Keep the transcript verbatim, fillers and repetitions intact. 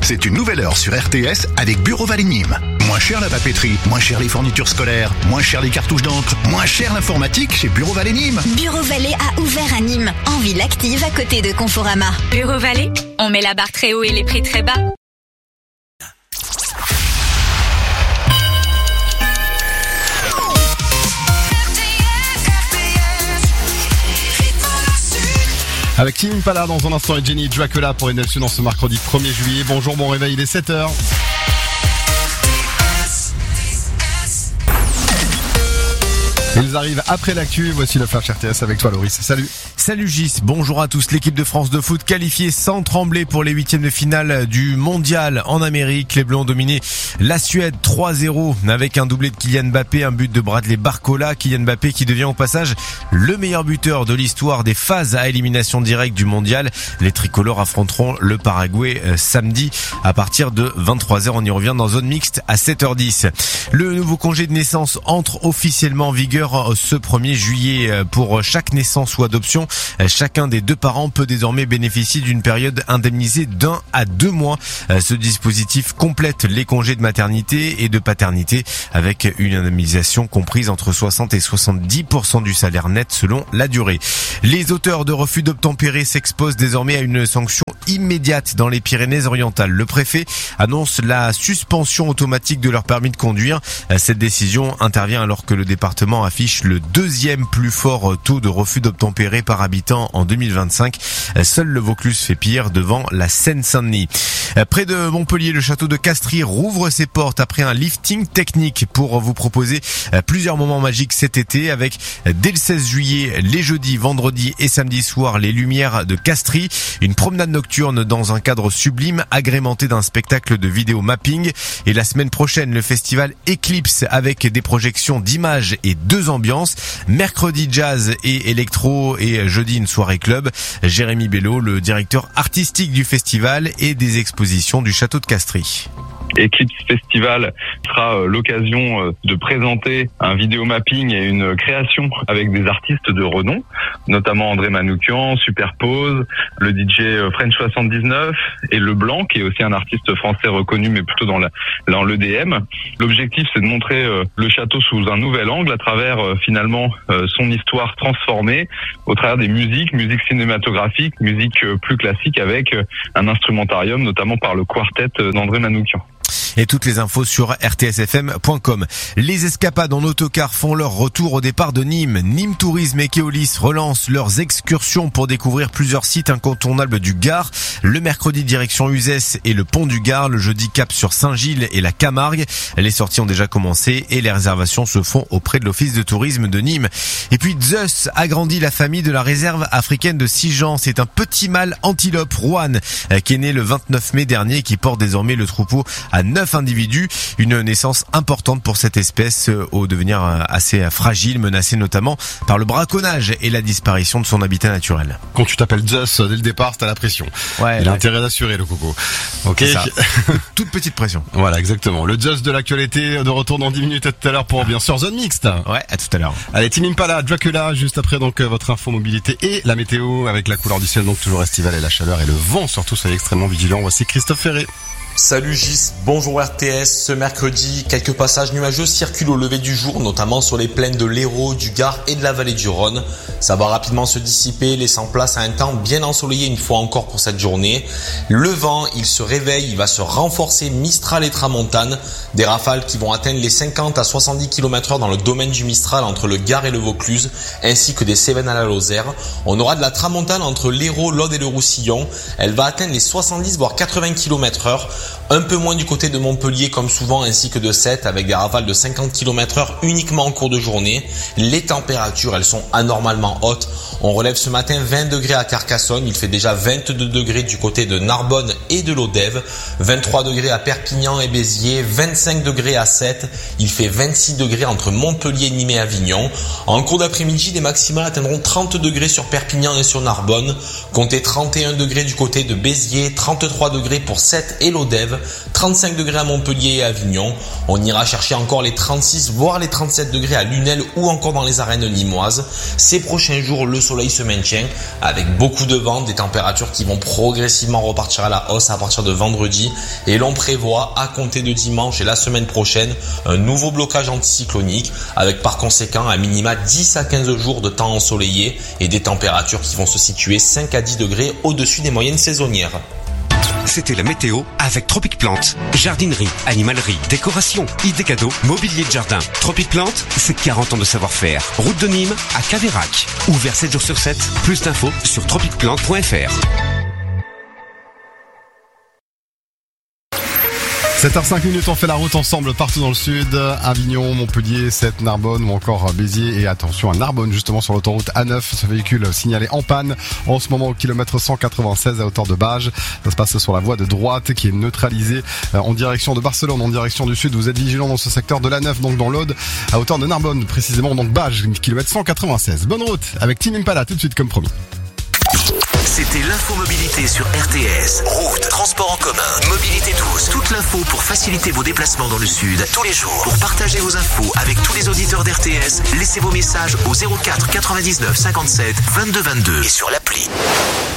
C'est une nouvelle heure sur R T S avec Bureau Vallée Nîmes. Moins cher la papeterie, moins cher les fournitures scolaires, moins cher les cartouches d'encre, moins cher l'informatique chez Bureau Vallée Nîmes. Bureau Vallée a ouvert à Nîmes, en ville active à côté de Conforama. Bureau Vallée, on met la barre très haut et les prix très bas. Avec Tim Impala dans un instant et Jenny Dracula pour Enel dans ce mercredi premier juillet. Bonjour, bon réveil, il est sept heures. Ils arrivent après l'actu, voici le Flash R T S avec toi Loris, salut. Salut Gis, bonjour à tous. L'équipe de France de foot qualifiée sans trembler pour les huitièmes de finale du mondial en Amérique. Les Bleus ont dominé la Suède trois zéro avec un doublé de Kylian Mbappé, un but de Bradley Barcola. Kylian Mbappé qui devient au passage le meilleur buteur de l'histoire des phases à élimination directe du mondial. Les tricolores affronteront le Paraguay euh, samedi à partir de vingt-trois heures. On y revient dans zone mixte à sept heures dix. Le nouveau congé de naissance entre officiellement en vigueur ce premier juillet pour chaque naissance ou adoption. Chacun des deux parents peut désormais bénéficier d'une période indemnisée d'un à deux mois. Ce dispositif complète les congés de maternité et de paternité avec une indemnisation comprise entre soixante et soixante-dix pour cent du salaire net selon la durée. Les auteurs de refus d'obtempérer s'exposent désormais à une sanction immédiate dans les Pyrénées-Orientales. Le préfet annonce la suspension automatique de leur permis de conduire. Cette décision intervient alors que le département affiche le deuxième plus fort taux de refus d'obtempérer par habitant en deux mille vingt-cinq. Seul le Vaucluse fait pire devant la Seine-Saint-Denis. Près de Montpellier, le château de Castries rouvre ses portes après un lifting technique pour vous proposer plusieurs moments magiques cet été avec dès le seize juillet, les jeudis, vendredis et samedis soirs, les lumières de Castries, une promenade nocturne dans un cadre sublime agrémenté d'un spectacle de vidéo mapping et la semaine prochaine, le festival Eclipse avec des projections d'images et deux ambiances, mercredi jazz et électro et jeudi une soirée club. Jérémy Bello, le directeur artistique du festival et des expositions du château de Castries. Eclipse Festival sera l'occasion de présenter un vidéo mapping et une création avec des artistes de renom, notamment André Manoukian, Superpose, le D J French soixante-dix-neuf et Le Blanc, qui est aussi un artiste français reconnu, mais plutôt dans la, dans l'E D M. L'objectif, c'est de montrer le château sous un nouvel angle à travers finalement son histoire transformée au travers des musiques, musique cinématographique, musique plus classique avec un instrumentarium, notamment par le quartet d'André Manoukian. Et toutes les infos sur r t s f m point com. Les escapades en autocar font leur retour au départ de Nîmes. Nîmes Tourisme et Keolis relancent leurs excursions pour découvrir plusieurs sites incontournables du Gard. Le mercredi, direction Uzès et le pont du Gard. Le jeudi, cap sur Saint-Gilles et la Camargue. Les sorties ont déjà commencé et les réservations se font auprès de l'Office de tourisme de Nîmes. Et puis Zeus agrandit la famille de la réserve africaine de Sijan. C'est un petit mâle antilope Rouen qui est né le vingt-neuf mai dernier et qui porte désormais le troupeau à neuf individus. Une naissance importante pour cette espèce au devenir assez fragile, menacée notamment par le braconnage et la disparition de son habitat naturel. Quand tu t'appelles Zeus, dès le départ, t'as la pression. Ouais, Il a ouais. intérêt d'assurer le coco. Ok. C'est ça. Toute petite pression. Voilà, exactement. Le Zeus de l'actualité, de retour dans dix minutes à tout à l'heure pour bien sûr Zone Mixte. Ouais, à tout à l'heure. Allez, Tim Impala, Dracula, juste après donc votre info mobilité et la météo avec la couleur du ciel, donc toujours estivale et la chaleur et le vent surtout, soyez extrêmement vigilants. Voici Christophe Ferré. Salut Gis, bonjour R T S. Ce mercredi, quelques passages nuageux circulent au lever du jour, notamment sur les plaines de l'Hérault, du Gard et de la vallée du Rhône. Ça va rapidement se dissiper, laissant place à un temps bien ensoleillé une fois encore pour cette journée. Le vent, il se réveille, il va se renforcer Mistral et Tramontane. Des rafales qui vont atteindre les cinquante à soixante-dix kilomètres heure dans le domaine du Mistral entre le Gard et le Vaucluse, ainsi que des Cévennes à la Lozère. On aura de la Tramontane entre l'Hérault, l'Aude et le Roussillon. Elle va atteindre les soixante-dix voire quatre-vingts kilomètres heure. Un peu moins du côté de Montpellier comme souvent ainsi que de Sète avec des rafales de cinquante kilomètres heure uniquement en cours de journée. Les températures elles sont anormalement hautes. On relève ce matin vingt degrés à Carcassonne, il fait déjà vingt-deux degrés du côté de Narbonne et de l'Odève, vingt-trois degrés à Perpignan et Béziers, vingt-cinq degrés à Sète, il fait vingt-six degrés entre Montpellier, Nîmes et Avignon. En cours d'après-midi, les maximales atteindront trente degrés sur Perpignan et sur Narbonne, comptez trente et un degrés du côté de Béziers, trente-trois degrés pour Sète et l'Odève. d'Ève, trente-cinq degrés à Montpellier et à Avignon. On ira chercher encore les trente-six voire les trente-sept degrés à Lunel ou encore dans les arènes limoises. Ces prochains jours, le soleil se maintient avec beaucoup de vent, des températures qui vont progressivement repartir à la hausse à partir de vendredi et l'on prévoit à compter de dimanche et la semaine prochaine un nouveau blocage anticyclonique avec par conséquent un minima dix à quinze jours de temps ensoleillé et des températures qui vont se situer cinq à dix degrés au-dessus des moyennes saisonnières. C'était la météo avec Tropic Plante. Jardinerie, animalerie, décoration, idées cadeaux, mobilier de jardin. Tropic Plante, c'est quarante ans de savoir-faire. Route de Nîmes à Caveyrac. Ouvert sept jours sur sept. Plus d'infos sur tropic plante point f r. sept heures cinq minutes, on fait la route ensemble partout dans le sud, Avignon, Montpellier, Sète, Narbonne ou encore Béziers et attention à Narbonne justement sur l'autoroute A neuf, ce véhicule signalé en panne en ce moment au kilomètre cent quatre-vingt-seize à hauteur de Bages. Ça se passe sur la voie de droite qui est neutralisée en direction de Barcelone, en direction du sud. Vous êtes vigilants dans ce secteur de l'A neuf, donc dans l'Aude, à hauteur de Narbonne précisément, donc Bages, kilomètre cent quatre-vingt-seize. Bonne route avec Tim Impala tout de suite comme promis. C'était l'infomobilité sur R T S. Route, transport en commun, mobilité douce. Toute l'info pour faciliter vos déplacements dans le sud tous les jours. Pour partager vos infos avec tous les auditeurs d'R T S, laissez vos messages au zéro quatre quatre-vingt-dix-neuf cinquante-sept vingt-deux vingt-deux et sur l'appli.